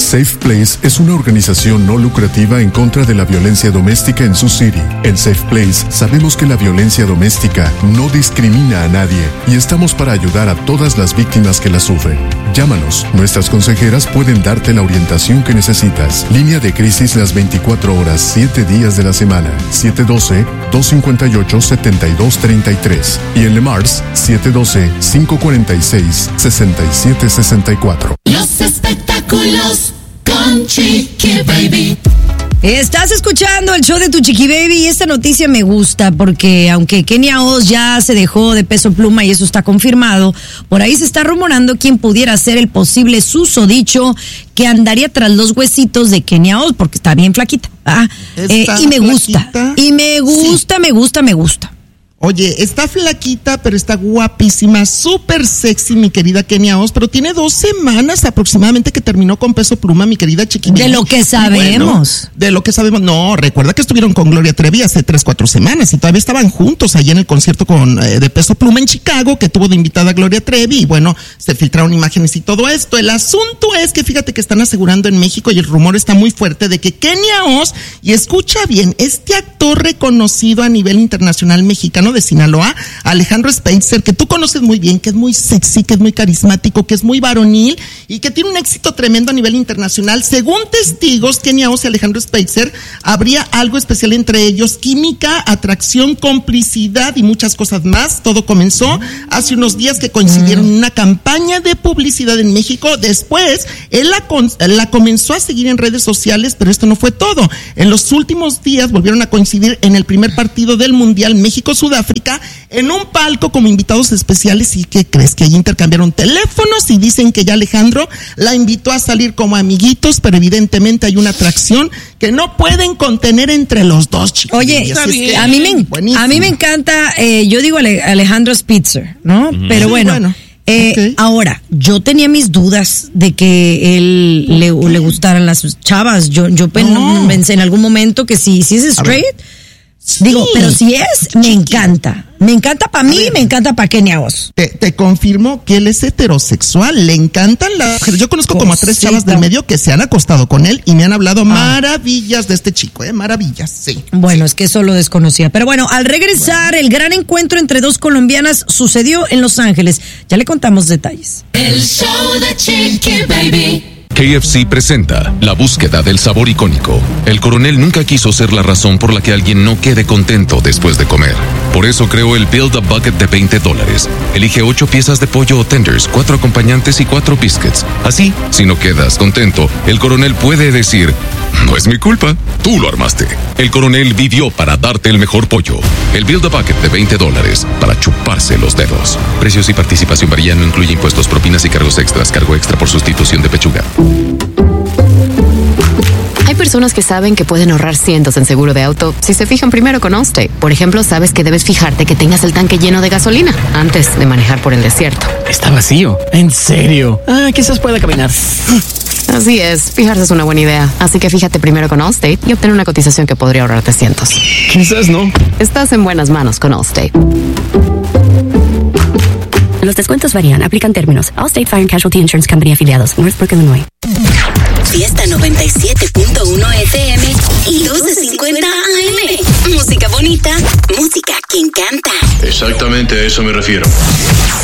Safe Place es una organización no lucrativa en contra de la violencia doméstica en Sioux City. En Safe Place sabemos que la violencia doméstica no discrimina a nadie y estamos para ayudar a todas las víctimas que la sufren. Llámanos, nuestras consejeras pueden darte la orientación que necesitas. Línea de crisis las 24 horas, 7 días de la semana. 712-258-7233 y en Le Mars 712-546-6764. Los espectáculos con Chiqui Baby. Estás escuchando el show de tu Chiqui Baby y esta noticia me gusta porque aunque Kenia Oz ya se dejó de Peso Pluma y eso está confirmado, por ahí se está rumorando quién pudiera ser el posible susodicho que andaría tras los huesitos de Kenia Oz porque está bien flaquita. Y me gusta, y me gusta, sí. me gusta. Oye, está flaquita, pero está guapísima, súper sexy, mi querida Kenia Oz, pero tiene 2 semanas aproximadamente que terminó con Peso Pluma, mi querida chiquita. De lo que sabemos. Bueno, de lo que sabemos. No, recuerda que estuvieron con Gloria Trevi hace 3-4 semanas y todavía estaban juntos allá en el concierto de Peso Pluma en Chicago, que tuvo de invitada a Gloria Trevi, y bueno, se filtraron imágenes y todo esto. El asunto es que fíjate que están asegurando en México, y el rumor está muy fuerte, de que Kenia Oz, y escucha bien, este actor reconocido a nivel internacional mexicano de Sinaloa, Alejandro Spitzer, que tú conoces muy bien, que es muy sexy, que es muy carismático, que es muy varonil y que tiene un éxito tremendo a nivel internacional. Según testigos, Kenia Oz y Alejandro Spitzer, habría algo especial entre ellos: química, atracción, complicidad y muchas cosas más. Todo comenzó hace unos días que coincidieron en una campaña de publicidad en México. Después, él la comenzó a seguir en redes sociales, pero esto no fue todo. En los últimos días volvieron a coincidir en el primer partido del Mundial México-Sudáfrica en un palco como invitados especiales. ¿Y qué crees? Que allí intercambiaron teléfonos y dicen que ya Alejandro la invitó a salir como amiguitos, pero evidentemente hay una atracción que no pueden contener entre los dos, chicos. Oye, a mí me encanta, yo digo Alejandro Spitzer, ¿no? Pero sí, bueno. Okay. Ahora, yo tenía mis dudas de que él le gustaran las chavas. Yo pensé en algún momento que si es straight. Digo, pero si es, me encanta. Me encanta para mí, me encanta para Kenia Oz. Te confirmo que él es heterosexual. Le encantan las mujeres. Yo conozco como a 3 chavas del medio que se han acostado con él y me han hablado maravillas de este chico, maravillas, sí. Bueno, es que eso lo desconocía. Pero bueno, al regresar, el gran encuentro entre 2 colombianas sucedió en Los Ángeles. Ya le contamos detalles. El show de Chiqui Baby. KFC presenta la búsqueda del sabor icónico. El coronel nunca quiso ser la razón por la que alguien no quede contento después de comer. Por eso creó el Build a Bucket de $20. Elige 8 piezas de pollo o tenders, 4 acompañantes y 4 biscuits. Así, si no quedas contento, el coronel puede decir: no es mi culpa, tú lo armaste. El coronel vivió para darte el mejor pollo. El Build a Bucket de $20 para chuparse los dedos. Precios y participación varían, no incluye impuestos, propinas y cargos extras. Cargo extra por sustitución de pechuga. Hay personas que saben que pueden ahorrar cientos en seguro de auto si se fijan primero con Allstate. Por ejemplo, sabes que debes fijarte que tengas el tanque lleno de gasolina antes de manejar por el desierto. Está vacío. ¿En serio? Quizás pueda caminar. Así es, fijarse es una buena idea. Así que fíjate primero con Allstate y obtén una cotización que podría ahorrarte cientos. Quizás no. Estás en buenas manos con Allstate. Los descuentos varían, aplican términos. Allstate Fire and Casualty Insurance Company afiliados, Northbrook, Illinois. Fiesta 97.1 FM y 1250 AM. Música bonita, música que encanta. Exactamente a eso me refiero.